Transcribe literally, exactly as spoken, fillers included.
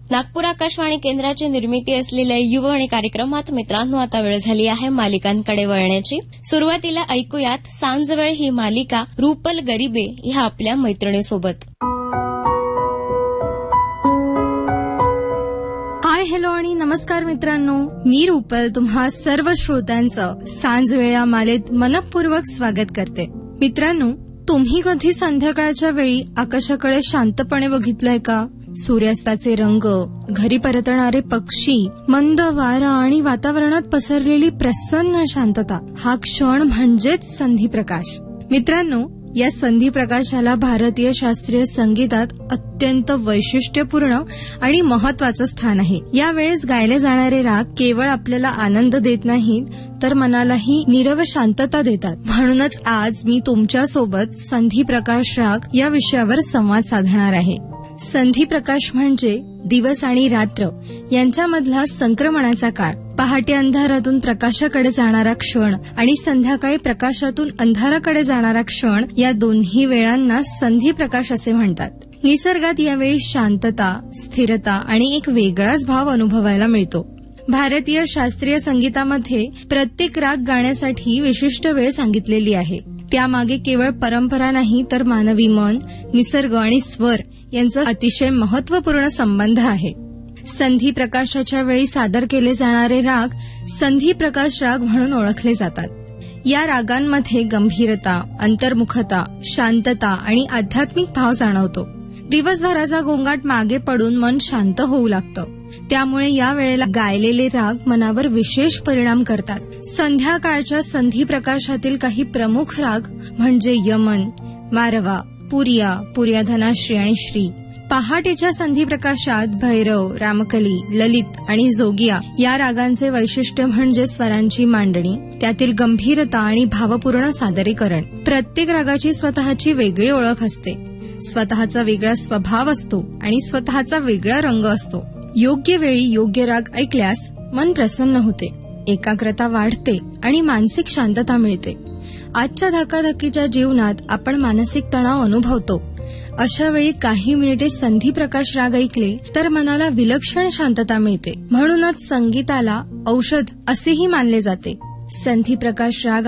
नागपूर आकाशवाणी केंद्राची निर्मिती असलेल्या युववाणी कार्यक्रमात मित्रांनो आता वेळ झाली आहे मालिकांकडे वळण्याची. सुरुवातीला ऐकूयात सांजवेळ ही मालिका रुपल गरीबे ह्या आपल्या मैत्रिणीसोबत. हाय, हॅलो आणि नमस्कार मित्रांनो, मी रुपल तुम्हा सर्व श्रोत्यांचं सांजवेळ या मालेत मनपूर्वक स्वागत करते. मित्रांनो, तुम्ही कधी संध्याकाळच्या वेळी आकाशाकडे शांतपणे बघितलंय का? सूर्यास्ताचे रंग, घरी परतणारे पक्षी, मंद वारा आणि वातावरणात पसरलेली प्रसन्न शांतता, हा क्षण म्हणजेच संधीप्रकाश. मित्रांनो, या संधीप्रकाशाला भारतीय शास्त्रीय संगीतात अत्यंत वैशिष्ट्यपूर्ण आणि महत्वाचं स्थान आहे. यावेळेस गायले जाणारे राग केवळ आपल्याला आनंद देत नाहीत, तर मनालाही नीरव शांतता देतात. म्हणूनच आज मी तुमच्यासोबत संधीप्रकाश राग या विषयावर संवाद साधणार आहे. संधीप्रकाश म्हणजे दिवस आणि रात्र यांच्यामधला संक्रमणाचा काळ. पहाटे अंधारातून प्रकाशाकडे जाणारा क्षण आणि संध्याकाळी प्रकाशातून अंधाराकडे जाणारा क्षण, या दोन्ही वेळांना संधीप्रकाश असे म्हणतात. निसर्गात यावेळी शांतता, स्थिरता आणि एक वेगळाच भाव अनुभवायला मिळतो. भारतीय शास्त्रीय संगीतामध्ये प्रत्येक राग गाण्यासाठी विशिष्ट वेळ सांगितलेली आहे. त्यामागे केवळ परंपरा नाही, तर मानवी मन, निसर्ग आणि स्वर यांचा अतिशय महत्वपूर्ण संबंध आहे. संधी प्रकाशाच्या वेळी सादर केले जाणारे राग संधी प्रकाश राग म्हणून ओळखले जातात. या रागांमध्ये गंभीरता, अंतर्मुखता, शांतता आणि आध्यात्मिक भाव जाणवतो. दिवसभराचा गोंगाट मागे पडून मन शांत होऊ लागतं. त्यामुळे या वेळेला गायलेले राग मनावर विशेष परिणाम करतात. संध्याकाळच्या संधी प्रकाशातील काही प्रमुख राग म्हणजे यमन, मारवा, पुरिया, पुरिया धनाश्री आणि श्री. पहाटेच्या संधी प्रकाशात भैरव, रामकली, ललित आणि जोगिया या रागांचे वैशिष्ट्य म्हणजे स्वरांची मांडणी, त्यातील गंभीरता आणि भावपूर्ण सादरीकरण. प्रत्येक रागाची स्वतःची वेगळी ओळख असते, स्वतःचा वेगळा स्वभाव असतो आणि स्वतःचा वेगळा रंग असतो. योग्य वेळी योग्य राग ऐकल्यास मन प्रसन्न होते, एकाग्रता वाढते आणि मानसिक शांतता मिळते. आजच्या धकाधकीच्या जीवनात आपण मानसिक तणाव अनुभवतो. अशा वेळी काही मिनिटे संधी प्रकाश राग ऐकले तर मनाला विलक्षण शांतता मिळते. म्हणूनच संगीताला औषध असेही मानले जाते. संधी प्रकाश राग